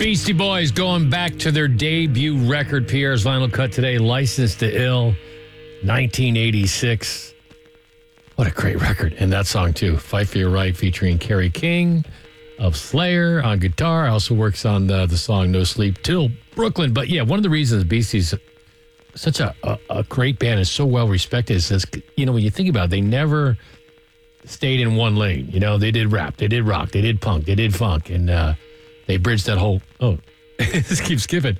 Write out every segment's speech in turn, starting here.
Beastie Boys going back to their debut record, Pierre's vinyl cut today, License to Ill, 1986. What a great record. And that song, too, Fight for Your Right, featuring Kerry King of Slayer on guitar. Also works on the song No Sleep Till Brooklyn. But yeah, one of the reasons Beastie's such a great band and so well respected is this, when you think about it, they never stayed in one lane. They did rap, they did rock, they did punk, they did funk, and they bridged that whole, this keeps skipping.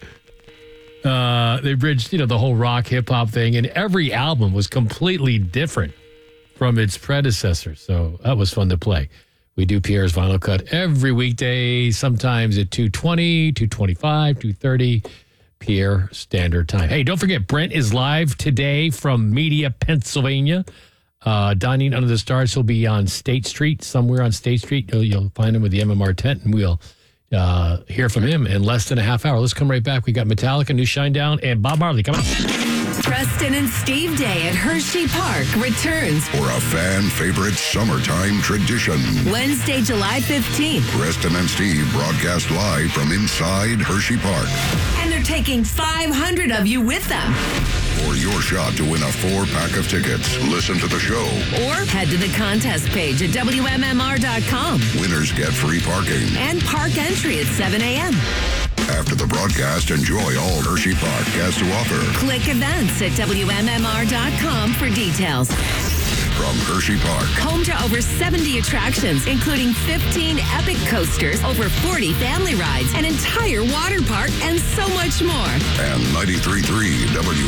They bridged, the whole rock hip hop thing, and every album was completely different from its predecessor. So that was fun to play. We do Pierre's Vinyl Cut every weekday, sometimes at 2:20, 2:25, 2:30, Pierre Standard Time. Hey, don't forget, Brent is live today from Media, Pennsylvania. Dining Under the Stars. He'll be on State Street, somewhere on State Street. You'll find him with the MMR tent, and we'll hear from him in less than a half hour. Let's come right back. We got Metallica, New Shinedown, and Bob Marley. Come on. Preston and Steve Day at Hershey Park returns for a fan-favorite summertime tradition. Wednesday, July 15th. Preston and Steve broadcast live from inside Hershey Park. And they're taking 500 of you with them. For your shot to win a 4-pack of tickets, listen to the show. Or head to the contest page at WMMR.com. Winners get free parking. And park entry at 7 a.m. After the broadcast, enjoy all Hershey Park has to offer. Click events at WMMR.com for details. From Hershey Park, home to over 70 attractions, including 15 epic coasters, over 40 family rides, an entire water park, and so much more. And 93.3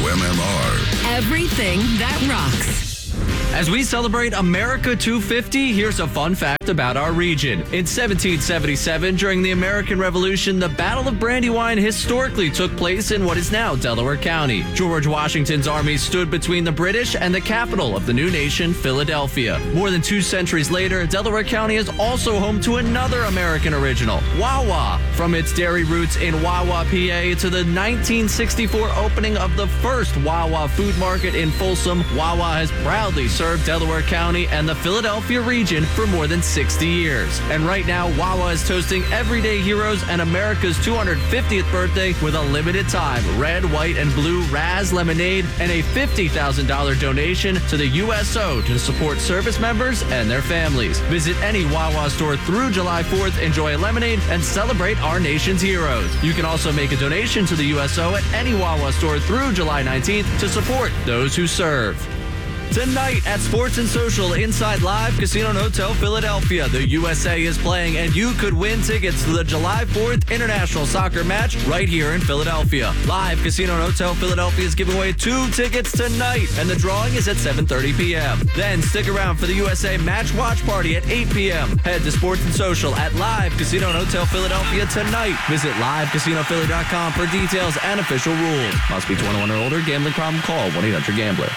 WMMR. Everything that rocks. As we celebrate America 250, here's a fun fact about our region. In 1777, during the American Revolution, the Battle of Brandywine historically took place in what is now Delaware County. George Washington's army stood between the British and the capital of the new nation, Philadelphia. More than 2 centuries later, Delaware County is also home to another American original, Wawa. From its dairy roots in Wawa, PA, to the 1964 opening of the first Wawa food market in Folsom, Wawa has proudly served Delaware County and the Philadelphia region for more than 60 years. And right now, Wawa is toasting everyday heroes and America's 250th birthday with a limited time red, white, and blue Raz lemonade and a $50,000 donation to the USO to support service members and their families. Visit any Wawa store through July 4th, enjoy a lemonade, and celebrate our nation's heroes. You can also make a donation to the USO at any Wawa store through July 19th to support those who serve. Tonight at Sports and Social inside Live Casino and Hotel Philadelphia, the USA is playing, and you could win tickets to the July 4th International Soccer match right here in Philadelphia. Live Casino and Hotel Philadelphia is giving away 2 tickets tonight, and the drawing is at 7:30 p.m. Then stick around for the USA Match Watch Party at 8 p.m. Head to Sports and Social at Live Casino and Hotel Philadelphia tonight. Visit LiveCasinoPhilly.com for details and official rules. Must be 21 or older. Gambling problem? Call 1-800-GAMBLER.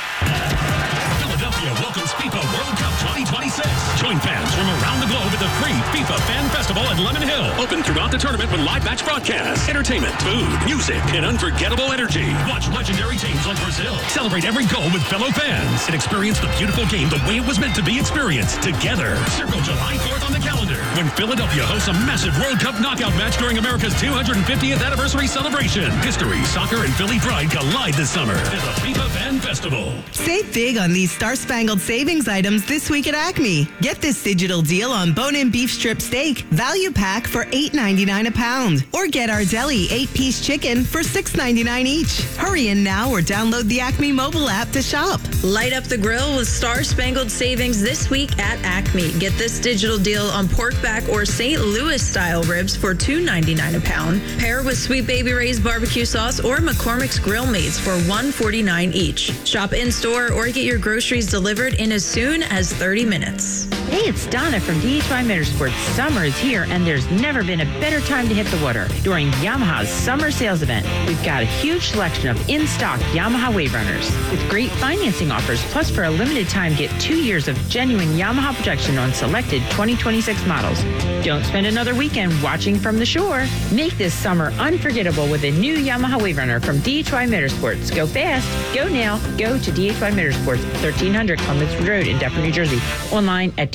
Philadelphia welcomes FIFA World Cup 2026. Join fans from around the globe at the free FIFA Fan Festival at Lemon Hill. Open throughout the tournament with live match broadcasts, entertainment, food, music, and unforgettable energy. Watch legendary teams like Brazil. Celebrate every goal with fellow fans and experience the beautiful game the way it was meant to be experienced together. Circle July 4th on the calendar when Philadelphia hosts a massive World Cup knockout match during America's 250th anniversary celebration. History, soccer, and Philly pride collide this summer at the FIFA Fan Festival. Save big on these Star-Spangled Savings items this week at Acme. Get this digital deal on bone-in beef strip steak, value pack for $8.99 a pound. Or get our deli 8-piece chicken for $6.99 each. Hurry in now or download the Acme mobile app to shop. Light up the grill with Star-Spangled Savings this week at Acme. Get this digital deal on pork back or St. Louis style ribs for $2.99 a pound. Pair with Sweet Baby Ray's barbecue sauce or McCormick's grill meats for $1.49 each. Shop in-store or get your groceries delivered in as soon as 30 minutes. Hey, it's Donna from DHY Motorsports. Summer is here, and there's never been a better time to hit the water. During Yamaha's summer sales event, we've got a huge selection of in-stock Yamaha Wave Runners with great financing offers. Plus, for a limited time, get 2 years of genuine Yamaha protection on selected 2026 models. Don't spend another weekend watching from the shore. Make this summer unforgettable with a new Yamaha Wave Runner from DHY Motorsports. Go fast. Go now. Go to DHY Motorsports, 1300 Columbus Road in Deptford, New Jersey. Online at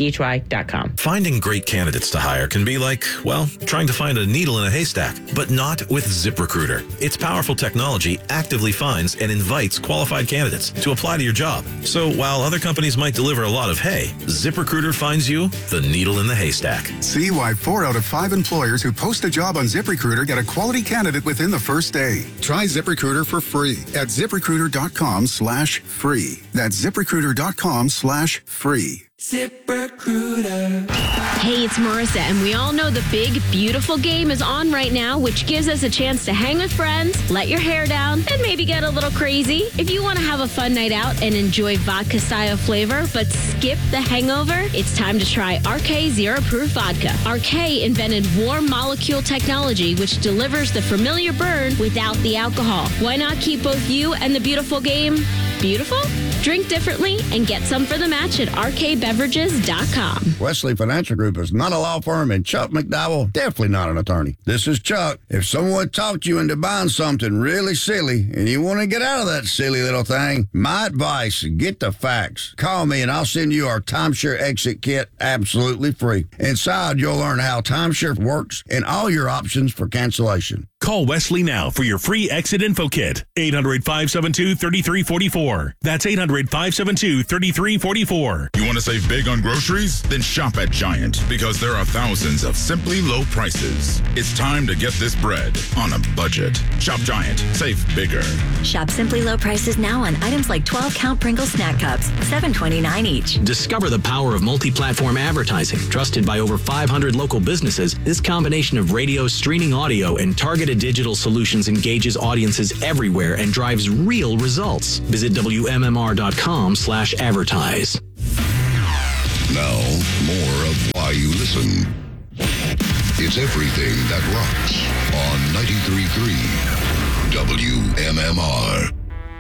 dhy.com. Finding great candidates to hire can be like, well, trying to find a needle in a haystack, but not with ZipRecruiter. Its powerful technology actively finds and invites qualified candidates to apply to your job. So while other companies might deliver a lot of hay, ZipRecruiter finds you the needle in the haystack. See why 4 out of 5 employers who post a job on ZipRecruiter get a quality candidate within the first day. Try ZipRecruiter for free at ZipRecruiter.com/free. That's ZipRecruiter.com/free. ZipRecruiter. Hey, it's Marissa, and we all know the big, beautiful game is on right now, which gives us a chance to hang with friends, let your hair down, and maybe get a little crazy. If you want to have a fun night out and enjoy vodka-style flavor, but skip the hangover, it's time to try RK Zero Proof Vodka. RK invented warm molecule technology, which delivers the familiar burn without the alcohol. Why not keep both you and the beautiful game beautiful? Drink differently and get some for the match at rkbeverages.com. Wesley Financial Group is not a law firm, and Chuck McDowell, definitely not an attorney. This is Chuck. If someone talked you into buying something really silly and you want to get out of that silly little thing, my advice, get the facts. Call me and I'll send you our timeshare exit kit absolutely free. Inside, you'll learn how timeshare works and all your options for cancellation. Call Wesley now for your free exit info kit. 800-572-3344. That's 800-572-3344. You want to save big on groceries? Then shop at Giant, because there are thousands of simply low prices. It's time to get this bread on a budget. Shop Giant. Save bigger. Shop Simply Low prices now on items like 12-count Pringles snack cups, $7.29 each. Discover the power of multi-platform advertising. Trusted by over 500 local businesses, this combination of radio, streaming audio, and targeted digital solutions engages audiences everywhere and drives real results. Visit WMMR.com/advertise. Now, more of why you listen. It's everything that rocks on 93.3 WMMR.